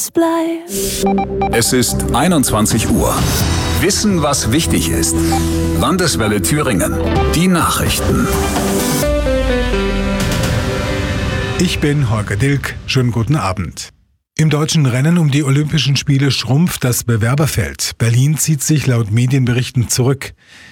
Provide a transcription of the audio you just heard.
Es ist 21 Uhr. Wissen, was wichtig ist. Landeswelle Thüringen. Die Nachrichten. Ich bin Holger Dilk. Schönen guten Abend. Im deutschen Rennen um die Olympischen Spiele schrumpft das Bewerberfeld. Berlin zieht sich laut Medienberichten zurück.